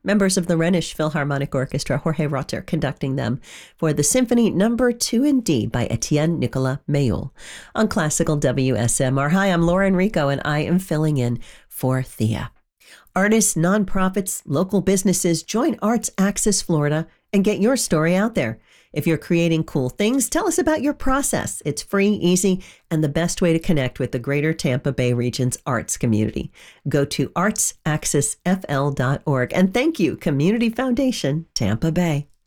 Members of the Rhenish Philharmonic Orchestra, Jorge Rotter, conducting them for the Symphony No. 2 in D by Etienne Nicolas Mayol on Classical WSMR. Hi, I'm Laura Enrico, and I am filling in for Thea. Artists, nonprofits, local businesses, join Arts Axis Florida and get your story out there. If you're creating cool things, tell us about your process. It's free, easy, and the best way to connect with the greater Tampa Bay region's arts community. Go to artsaxisfl.org. And thank you, Community Foundation, Tampa Bay.